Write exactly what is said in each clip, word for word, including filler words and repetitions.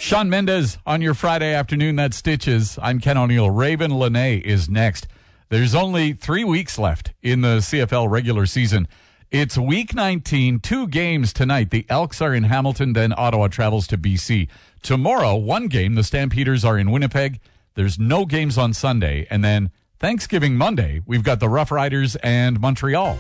Sean Mendez on your Friday afternoon. That Stitches. I'm Ken O'Neill. Raven Lene is next. There's only three weeks left in the C F L regular season. It's week nineteen, two games tonight. The Elks are in Hamilton, then Ottawa travels to B C. Tomorrow, one game. The Stampeders are in Winnipeg. There's no games on Sunday. And then Thanksgiving Monday, we've got the Rough Riders and Montreal.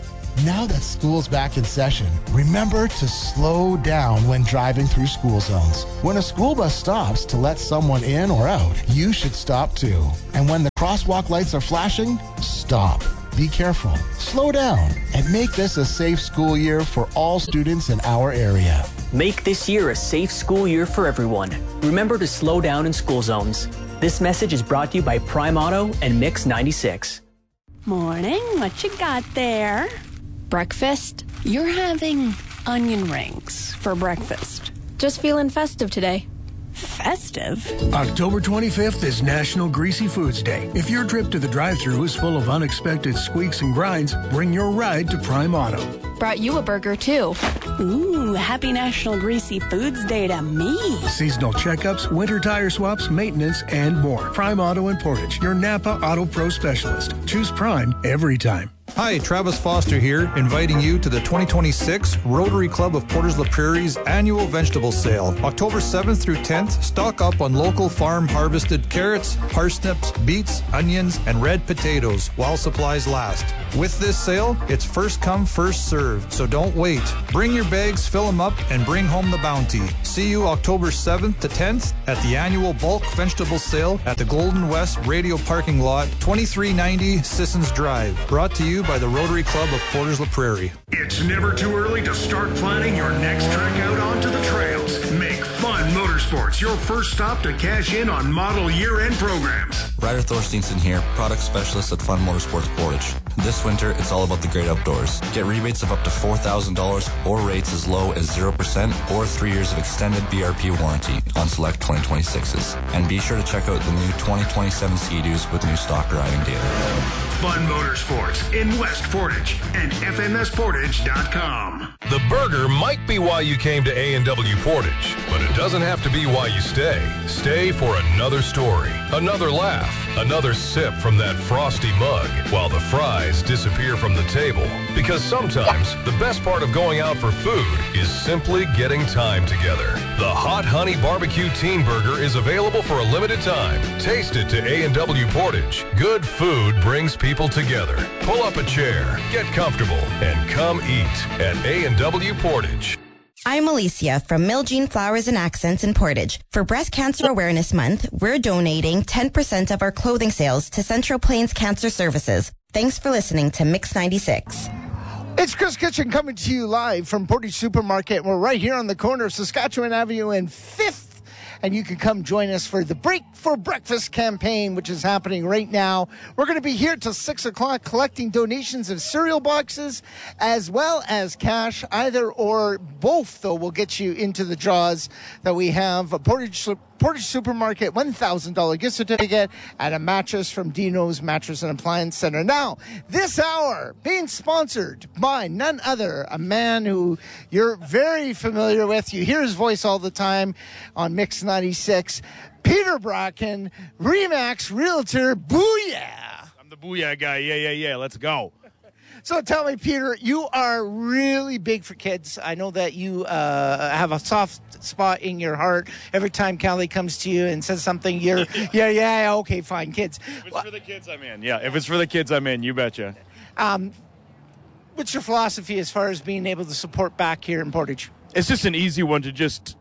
Now that school's back in session, remember to slow down when driving through school zones. When a school bus stops to let someone in or out, you should stop too. And when the crosswalk lights are flashing, stop. Be careful, slow down, and make this a safe school year for all students in our area. Make this year a safe school year for everyone. Remember to slow down in school zones. This message is brought to you by Prime Auto and Mix ninety-six. Morning, what you got there? Breakfast? You're having onion rings for breakfast. Just feeling festive today. Festive? October twenty-fifth is National Greasy Foods Day. If your trip to the drive-thru is full of unexpected squeaks and grinds, bring your ride to Prime Auto. Brought you a burger, too. Ooh, happy National Greasy Foods Day to me. Seasonal checkups, winter tire swaps, maintenance, and more. Prime Auto in Portage, your Napa Auto Pro specialist. Choose Prime every time. Hi, Travis Foster here, inviting you to the twenty twenty-six Rotary Club of Portage La Prairie's annual vegetable sale. October seventh through tenth, stock up on local farm harvested carrots, parsnips, beets, onions, and red potatoes while supplies last. With this sale, it's first come, first served, so don't wait. Bring your bags, fill them up, and bring home the bounty. See you October seventh to tenth at the annual bulk vegetable sale at the Golden West Radio Parking Lot, twenty-three ninety Sissons Drive. Brought to you by the Rotary Club of Portage La Prairie. It's never too early to start planning your next trek out onto the trails. Make Fun Motorsports your first stop to cash in on model year-end programs. Ryder Thorsteinson here, product specialist at Fun Motorsports Portage. This winter, it's all about the great outdoors. Get rebates of up to four thousand dollars or rates as low as zero percent or three years of extended B R P warranty on select twenty twenty-sixes. And be sure to check out the new twenty twenty-seven Sea-Doos with new stock arriving daily. Fun Motorsports in West Portage and F M S Portage dot com. The burger might be why you came to A and W Portage, but it doesn't have to be why you stay. Stay for another story, another laugh, another sip from that frosty mug while the fries disappear from the table. Because sometimes the best part of going out for food is simply getting time together. The Hot Honey Barbecue Teen Burger is available for a limited time. Taste it to A and W Portage. Good food brings people together. Pull up a chair, get comfortable, and come eat at A and W Portage. I'm Alicia from Milgene Flowers and Accents in Portage. For Breast Cancer Awareness Month, we're donating ten percent of our clothing sales to Central Plains Cancer Services. Thanks for listening to Mix ninety-six. It's Chris Kitchen coming to you live from Portage Supermarket. We're right here on the corner of Saskatchewan Avenue and fifth. And you can come join us for the Break for Breakfast campaign, which is happening right now. We're going to be here till six o'clock collecting donations of cereal boxes as well as cash. Either or both, though, will get you into the draws that we have. A Portage Portage Supermarket one thousand dollars gift certificate and a mattress from Dino's Mattress and Appliance Center. Now, this hour being sponsored by none other, a man who you're very familiar with. You hear his voice all the time on Mix ninety-six. Peter Bracken, Remax Realtor, booyah! I'm the booyah guy. Yeah, yeah, yeah. Let's go. So tell me, Peter, you are really big for kids. I know that you uh, have a soft spot in your heart every time Callie comes to you and says something. You're, yeah, yeah, okay, fine, kids. If it's for the kids, I'm in. Yeah, if it's for the kids, I'm in. You betcha. Um, what's your philosophy as far as being able to support back here in Portage? It's just an easy one to just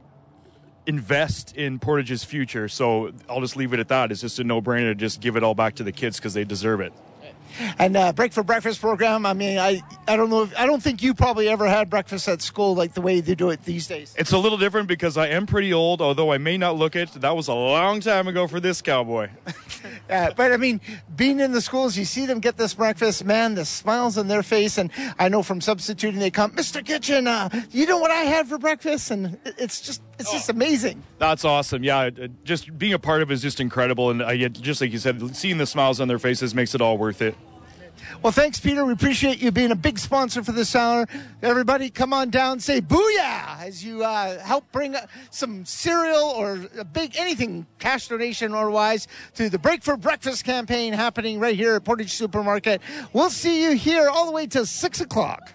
invest in Portage's future. So I'll just leave it at that. It's just a no-brainer to just give it all back to the kids because they deserve it. And uh, Break for Breakfast program, I mean, I, I don't know if, I don't think you probably ever had breakfast at school like the way they do it these days. It's a little different because I am pretty old, although I may not look it. That was a long time ago for this cowboy. uh, but, I mean, being in the schools, you see them get this breakfast, man, the smiles on their face. And I know from substituting, they come, Mister Kitchen, uh, you know what I had for breakfast? And it's just it's just amazing. That's awesome. Yeah, just being a part of it is just incredible. And I, just like you said, seeing the smiles on their faces makes it all worth it. Well, thanks, Peter. We appreciate you being a big sponsor for this hour. Everybody, come on down, say booyah as you uh, help bring some cereal or a big anything, cash donation or wise, to the Break for Breakfast campaign happening right here at Portage Supermarket. We'll see you here all the way till six o'clock.